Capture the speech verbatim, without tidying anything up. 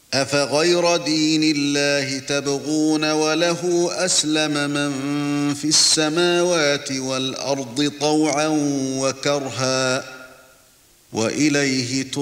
أَفَغَيْرَ دِينِ اللَّهِ تَبْغُونَ وَلَهُ أَسْلَمَ مَن فِي السَّمَاوَاتِ وَالْأَرْضِ طَوْعًا وَكَرْهًا وَإِلَيْهِ